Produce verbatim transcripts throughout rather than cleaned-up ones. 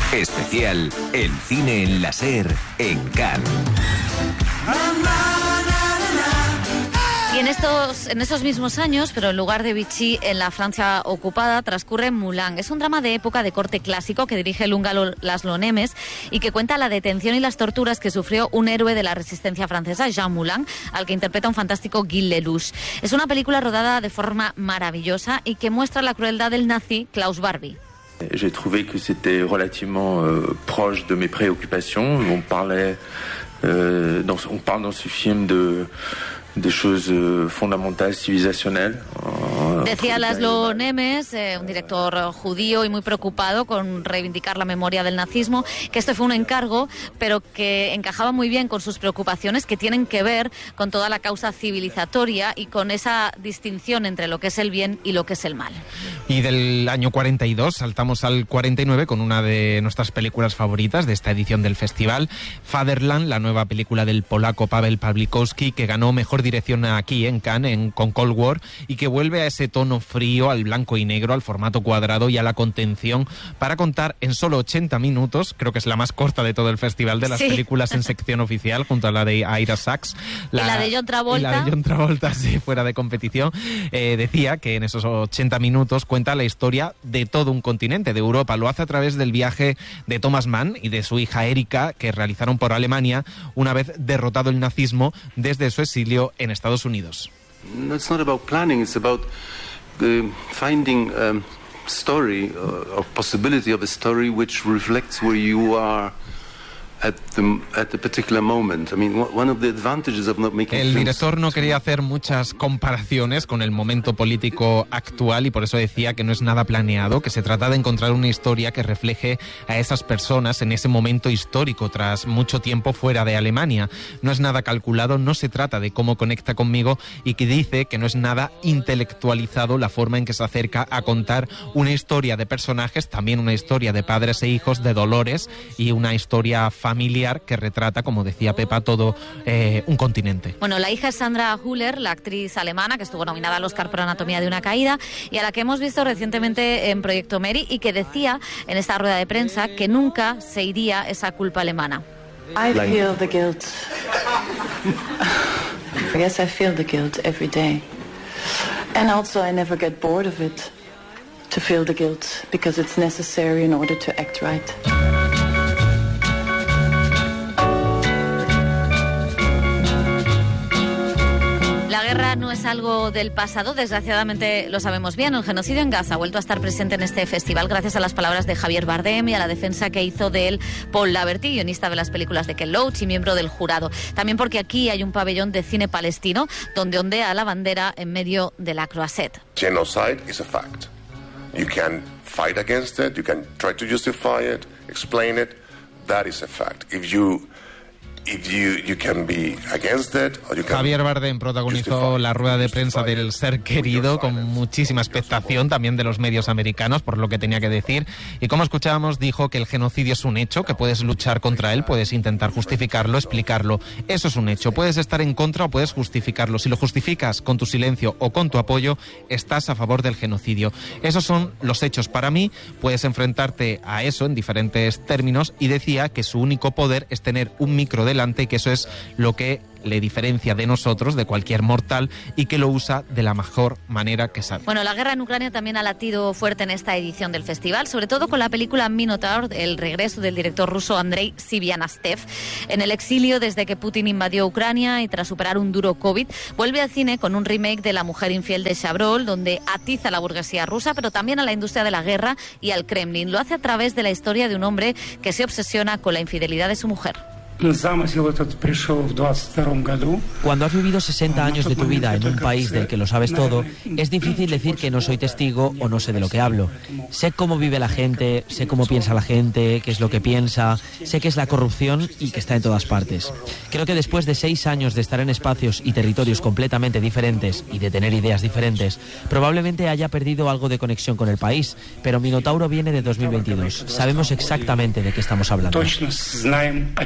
Especial El cine en la SER en Cannes. Y en estos, en esos mismos años, pero en lugar de Vichy, en la Francia ocupada, transcurre Moulin. Es un drama de época de corte clásico que dirige el húngaro László Nemes y que cuenta la detención y las torturas que sufrió un héroe de la resistencia francesa, Jean Moulin, al que interpreta un fantástico Guy Lelouch. Es una película rodada de forma maravillosa y que muestra la crueldad del nazi Klaus Barbie. J'ai trouvé que c'était relativement euh, proche de mes préoccupations. On parlait, euh, dans, on parle dans ce film de de choses euh, fondamentales, civilisationnelles. Decía László Nemes, eh, un director judío y muy preocupado con reivindicar la memoria del nazismo, que esto fue un encargo, pero que encajaba muy bien con sus preocupaciones que tienen que ver con toda la causa civilizatoria y con esa distinción entre lo que es el bien y lo que es el mal. Y del año cuarenta y dos saltamos al cuarenta y nueve con una de nuestras películas favoritas de esta edición del festival, Fatherland, la nueva película del polaco Paweł Pawlikowski, que ganó mejor dirección aquí en Cannes en, con Cold War y que vuelve a ese tono frío, al blanco y negro, al formato cuadrado y a la contención para contar en solo ochenta minutos, creo que es la más corta de todo el festival de las sí. películas en sección oficial, junto a la de Ira Sachs. La, y la de John Travolta. Y la de John Travolta, sí, fuera de competición. Eh, decía que en esos ochenta minutos cuenta la historia de todo un continente, de Europa. Lo hace a través del viaje de Thomas Mann y de su hija Erika, que realizaron por Alemania una vez derrotado el nazismo desde su exilio en Estados Unidos. No, it's not about planning, it's about uh, finding a um, story or, or possibility of a story which reflects where you are at the, at the particular moment. I mean, one of the advantages of not making El director no quería hacer muchas comparaciones con el momento político actual y por eso decía que no es nada planeado, que se trata de encontrar una historia que refleje a esas personas en ese momento histórico tras mucho tiempo fuera de Alemania. No es nada calculado, no se trata de cómo conecta conmigo y que dice que no es nada intelectualizado la forma en que se acerca a contar una historia de personajes, también una historia de padres e hijos, de dolores y una historia familiar familiar que retrata, como decía Pepa, todo eh, un continente. Bueno, la hija es Sandra Hüller, la actriz alemana que estuvo nominada al Oscar por Anatomía de una caída y a la que hemos visto recientemente en Proyecto Mary y que decía en esta rueda de prensa que nunca se iría esa culpa alemana. I feel the guilt. Yes, I feel the guilt every day. And also I never get bored of it, to feel the guilt, because it's necessary in order to act right. La guerra no es algo del pasado, desgraciadamente lo sabemos bien. El genocidio en Gaza ha vuelto a estar presente en este festival gracias a las palabras de Javier Bardem y a la defensa que hizo de él Paul Laverty, guionista de las películas de Ken Loach y miembro del jurado. También porque aquí hay un pabellón de cine palestino donde ondea la bandera en medio de la Croisette. Genocide is a fact. You can fight against it, you can try to justify it, explain it. That is a fact. If you If you, you can be against it, or you can Javier Bardem protagonizó la rueda de prensa del Ser Querido con muchísima expectación también de los medios americanos por lo que tenía que decir y como escuchábamos dijo que el genocidio es un hecho, que puedes luchar contra él, puedes intentar justificarlo, explicarlo, eso es un hecho, puedes estar en contra o puedes justificarlo, si lo justificas con tu silencio o con tu apoyo estás a favor del genocidio, esos son los hechos para mí, puedes enfrentarte a eso en diferentes términos y decía que su único poder es tener un micro de y que eso es lo que le diferencia de nosotros, de cualquier mortal, y que lo usa de la mejor manera que sabe. Bueno, la guerra en Ucrania también ha latido fuerte en esta edición del festival, sobre todo con la película Minotaur, el regreso del director ruso Andrei Sivianastev. En el exilio desde que Putin invadió Ucrania y tras superar un duro COVID, vuelve al cine con un remake de La mujer infiel de Chabrol, donde atiza a la burguesía rusa, pero también a la industria de la guerra y al Kremlin. Lo hace a través de la historia de un hombre que se obsesiona con la infidelidad de su mujer. Cuando has vivido sesenta años de tu vida en un país del que lo sabes todo, es difícil decir que no soy testigo o no sé de lo que hablo. Sé cómo vive la gente, sé cómo piensa la gente, qué es lo que piensa, sé qué es la corrupción y que está en todas partes. Creo que después de seis años de estar en espacios y territorios completamente diferentes y de tener ideas diferentes, probablemente haya perdido algo de conexión con el país, pero Minotauro viene de dos mil veintidós. Sabemos exactamente de qué estamos hablando.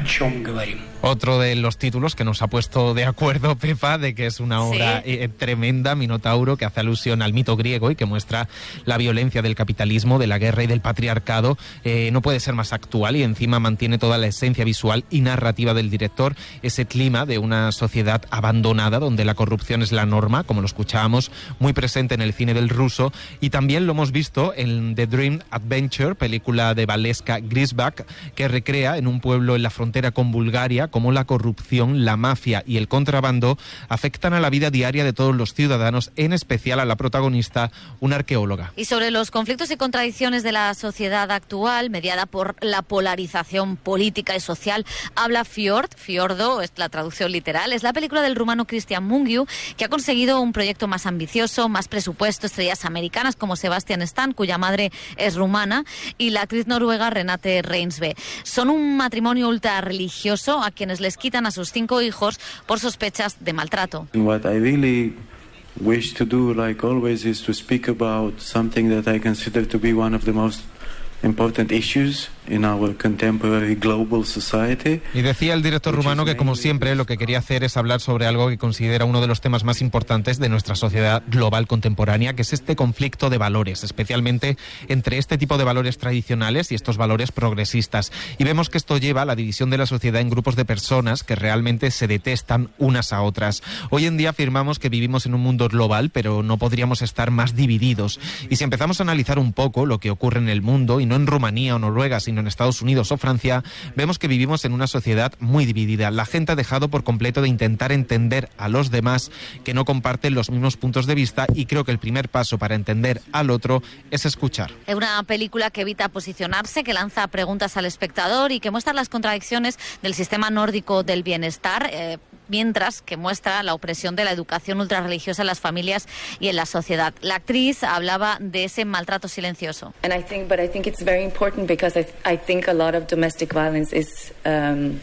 Otro de los títulos que nos ha puesto de acuerdo Pepa, de que es una obra sí. eh, tremenda, Minotauro, que hace alusión al mito griego y que muestra la violencia del capitalismo, de la guerra y del patriarcado. Eh, no puede ser más actual y encima mantiene toda la esencia visual y narrativa del director, ese clima de una sociedad abandonada donde la corrupción es la norma, como lo escuchábamos, muy presente en el cine del ruso, y también lo hemos visto en The Dream Adventure, película de Valeska Grisbach, que recrea en un pueblo en la frontera con Bulgaria cómo la corrupción, la mafia y el contrabando afectan a la vida diaria de todos los ciudadanos, en especial a la protagonista, una arqueóloga. Y sobre los conflictos y contradicciones de la sociedad actual, mediada por la polarización política y social, habla Fjord, Fiordo, es la traducción literal, es la película del rumano Cristian Mungiu, que ha conseguido un proyecto más ambicioso, más presupuesto, estrellas americanas como Sebastian Stan, cuya madre es rumana, y la actriz noruega Renate Reinsve. Son un matrimonio ultra religioso a quienes les quitan a sus cinco hijos por sospechas de maltrato. What I really wish to do, like always, is to speak about something that I consider to be one of the most important issues in our contemporary global society. Y decía el director rumano que, como siempre, lo que quería hacer es hablar sobre algo que considera uno de los temas más importantes de nuestra sociedad global contemporánea, que es este conflicto de valores, especialmente entre este tipo de valores tradicionales y estos valores progresistas. Y vemos que esto lleva a la división de la sociedad en grupos de personas que realmente se detestan unas a otras. Hoy en día afirmamos que vivimos en un mundo global, pero no podríamos estar más divididos. Y si empezamos a analizar un poco lo que ocurre en el mundo, y no en Rumanía o Noruega, sino en Estados Unidos o Francia, vemos que vivimos en una sociedad muy dividida. La gente ha dejado por completo de intentar entender a los demás que no comparten los mismos puntos de vista, y creo que el primer paso para entender al otro es escuchar. Es una película que evita posicionarse, que lanza preguntas al espectador y que muestra las contradicciones del sistema nórdico del bienestar, eh, mientras que muestra la opresión de la educación ultrarreligiosa en las familias y en la sociedad. La actriz hablaba de ese maltrato silencioso. And I think, but I think it's very important because I, I think a lot of domestic violence is um,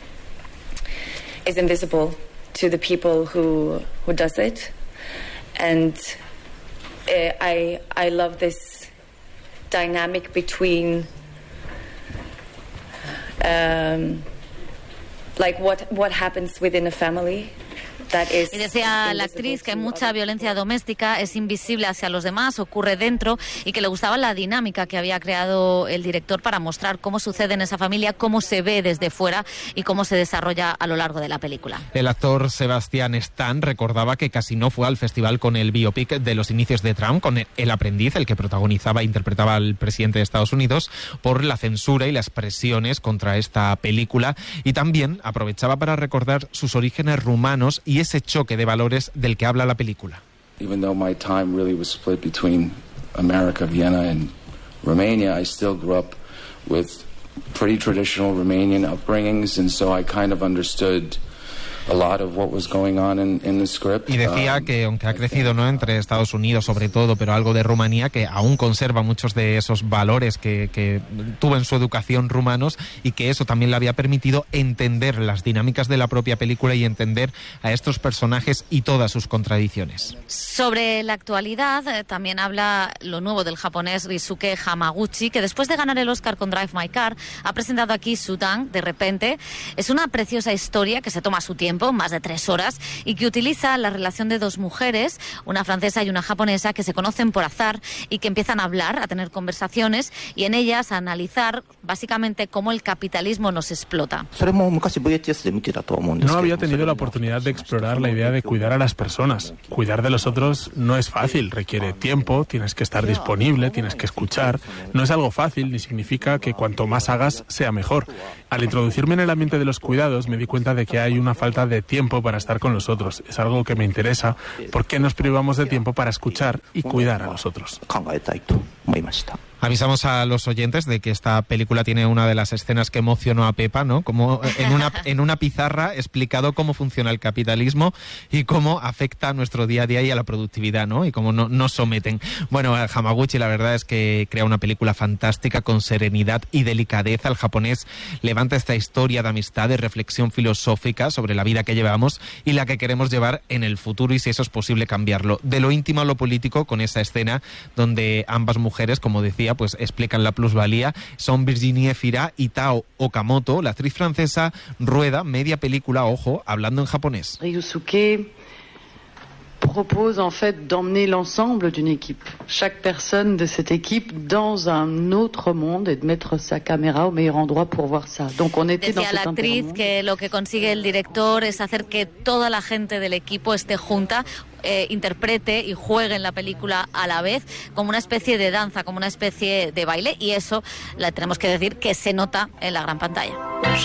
is invisible to the people who who does it, and uh, I I love this dynamic between um, like what what happens within a family. Y decía la actriz que hay mucha violencia doméstica, es invisible hacia los demás, ocurre dentro, y que le gustaba la dinámica que había creado el director para mostrar cómo sucede en esa familia, cómo se ve desde fuera y cómo se desarrolla a lo largo de la película. El actor Sebastian Stan recordaba que casi no fue al festival con el biopic de los inicios de Trump, con El aprendiz, el que protagonizaba e interpretaba al presidente de Estados Unidos, por la censura y las presiones contra esta película, y también aprovechaba para recordar sus orígenes rumanos y ese choque de valores del que habla la película. Even though my time really was split between America, Vienna and Romania, I still grew up with pretty traditional Romanian upbringings, and so I kind of understood a lot of what was going on in, in the script. Y decía um, que aunque ha crecido no entre Estados Unidos sobre todo, pero algo de Rumanía, que aún conserva muchos de esos valores que, que tuvo en su educación rumanos, y que eso también le había permitido entender las dinámicas de la propia película y entender a estos personajes y todas sus contradicciones. Sobre la actualidad, eh, también habla lo nuevo del japonés Ryusuke Hamaguchi, que después de ganar el Oscar con Drive My Car, ha presentado aquí Sudan, de repente. Es una preciosa historia que se toma su tiempo, más de tres horas, y que utiliza la relación de dos mujeres, una francesa y una japonesa, que se conocen por azar y que empiezan a hablar, a tener conversaciones, y en ellas a analizar básicamente cómo el capitalismo nos explota. No había tenido la oportunidad de explorar la idea de cuidar a las personas. Cuidar de los otros no es fácil, requiere tiempo, tienes que estar disponible, tienes que escuchar. No es algo fácil ni significa que cuanto más hagas sea mejor. Al introducirme en el ambiente de los cuidados me di cuenta de que hay una falta de tiempo para estar con los otros. Es algo que me interesa. ¿Por qué nos privamos de tiempo para escuchar y cuidar a los otros? Avisamos a los oyentes de que esta película tiene una de las escenas que emocionó a Pepa, ¿no? Como en una, en una pizarra explicado cómo funciona el capitalismo y cómo afecta a nuestro día a día y a la productividad, ¿no? Y cómo no, nos someten. Bueno, Hamaguchi la verdad es que crea una película fantástica con serenidad y delicadeza. El japonés levanta esta historia de amistad, de reflexión filosófica sobre la vida que llevamos y la que queremos llevar en el futuro, y si eso es posible cambiarlo. De lo íntimo a lo político, con esa escena donde ambas mujeres, como decía, ella pues explican la plusvalía. Son Virginie Efira y Tao Okamoto. La actriz francesa rueda media película, ojo, hablando en japonés. Ryusuke propose en fait d'emmener l'ensemble d'une équipe, chaque personne de cette équipe dans un autre monde et de mettre sa caméra au meilleur endroit pour voir ça. Donc on était dans Decía la cet actriz intermonde. que lo que consigue el director es hacer que toda la gente del equipo esté junta, eh, interprete y juegue en la película a la vez, como una especie de danza, como una especie de baile, y eso, la tenemos que decir, que se nota en la gran pantalla.